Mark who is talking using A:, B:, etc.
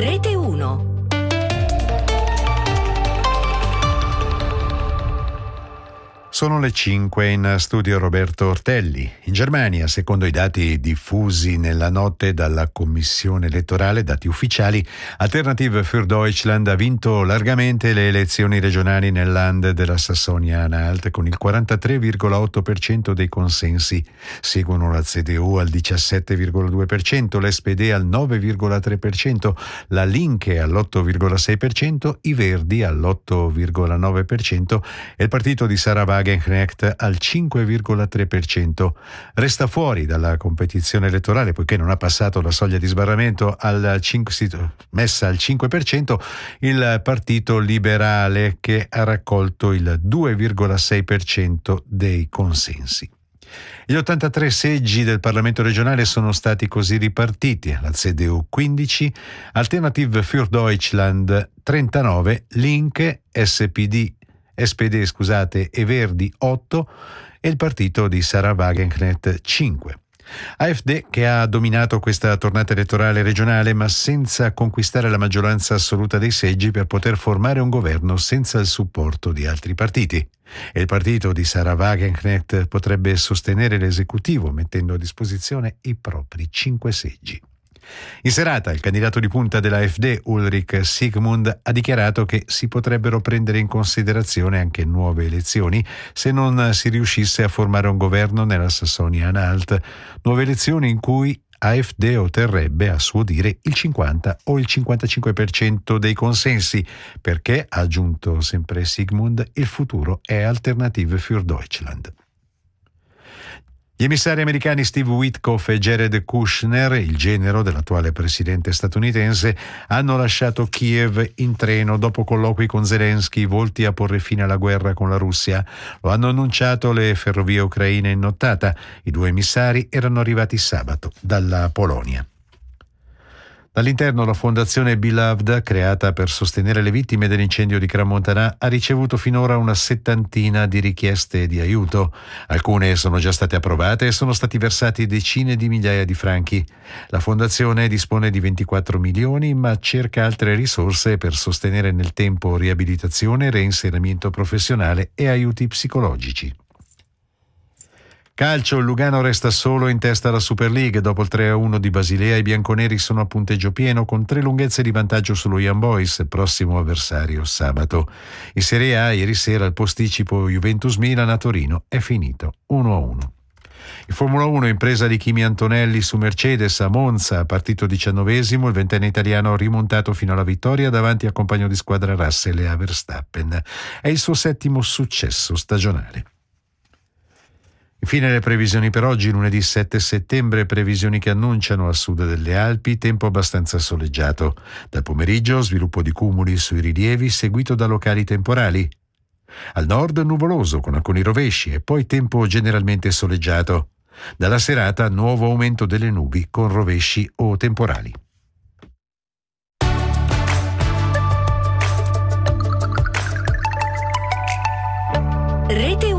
A: Rete 1.
B: Sono le 5 in studio Roberto Ortelli. In Germania, secondo i dati diffusi nella notte dalla Commissione elettorale, dati ufficiali, Alternative für Deutschland ha vinto largamente le elezioni regionali nel Land della Sassonia-Anhalt con il 43,8% dei consensi. Seguono la CDU al 17,2%, l'SPD al 9,3%, la Linke all'8,6%, i Verdi all'8,9% e il partito di Sarah Wagenknecht al 5,3%. Resta fuori dalla competizione elettorale poiché non ha passato la soglia di sbarramento messa al 5% il Partito Liberale, che ha raccolto il 2,6% dei consensi. Gli 83 seggi del Parlamento regionale sono stati così ripartiti: la CDU 15, Alternative für Deutschland 39, Linke, SPD e Verdi 8 e il partito di Sarah Wagenknecht 5. AfD, che ha dominato questa tornata elettorale regionale ma senza conquistare la maggioranza assoluta dei seggi per poter formare un governo senza il supporto di altri partiti. E il partito di Sarah Wagenknecht potrebbe sostenere l'esecutivo mettendo a disposizione i propri 5 seggi. In serata il candidato di punta dell'AfD, Ulrich Siegmund, ha dichiarato che si potrebbero prendere in considerazione anche nuove elezioni se non si riuscisse a formare un governo nella Sassonia-Anhalt, nuove elezioni in cui AfD otterrebbe, a suo dire, il 50 o il 55% dei consensi, perché, ha aggiunto sempre Siegmund, il futuro è Alternative für Deutschland. Gli emissari americani Steve Witkoff e Jared Kushner, il genero dell'attuale presidente statunitense, hanno lasciato Kiev in treno dopo colloqui con Zelensky volti a porre fine alla guerra con la Russia. Lo hanno annunciato le ferrovie ucraine in nottata. I due emissari erano arrivati sabato dalla Polonia. Dall'interno la fondazione Beloved, creata per sostenere le vittime dell'incendio di Crans-Montana, ha ricevuto finora una 70 di richieste di aiuto. Alcune sono già state approvate e sono stati versati decine di migliaia di franchi. La fondazione dispone di 24 milioni ma cerca altre risorse per sostenere nel tempo riabilitazione, reinserimento professionale e aiuti psicologici. Calcio, il Lugano resta solo in testa alla Super League. Dopo il 3-1 di Basilea, i bianconeri sono a punteggio pieno con 3 lunghezze di vantaggio sullo Young Boys, prossimo avversario sabato. In Serie A ieri sera il posticipo Juventus-Milan a Torino è finito 1-1. In Formula 1, impresa di Kimi Antonelli su Mercedes a Monza, partito 19esimo, il ventenne italiano ha rimontato fino alla vittoria davanti al compagno di squadra Russell e a Verstappen. È il suo 7° successo stagionale. Infine le previsioni per oggi, lunedì 7 settembre, previsioni che annunciano a sud delle Alpi tempo abbastanza soleggiato. Dal pomeriggio sviluppo di cumuli sui rilievi seguito da locali temporali. Al nord nuvoloso con alcuni rovesci e poi tempo generalmente soleggiato. Dalla serata nuovo aumento delle nubi con rovesci o temporali.
A: Rete